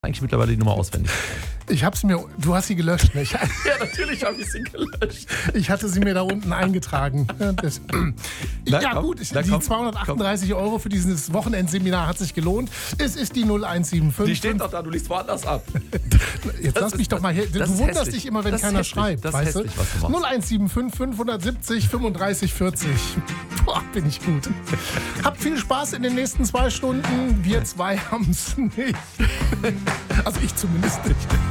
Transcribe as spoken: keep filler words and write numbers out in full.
eigentlich mittlerweile die Nummer auswendig. Ich habe sie mir, du hast sie gelöscht, nicht? Ja, natürlich habe ich sie gelöscht. Ich hatte sie mir da unten eingetragen. Das, na, ja komm, gut, na, die komm, zweihundertachtunddreißig komm. Euro für dieses Wochenendseminar hat sich gelohnt. Es ist die null eins sieben fünf. Die steht doch da, du liest woanders ab. Jetzt das lass mich doch mal her. Du wunderst hässlich. dich immer, wenn das keiner hässlich. schreibt. Das weißt ist hässlich, was du machst. null eins sieben fünf fünfhundertsiebzig fünfunddreißig vierzig. Boah, bin ich gut. Habt viel Spaß in den nächsten zwei Stunden. Wir zwei haben es nicht. Also ich zumindest nicht.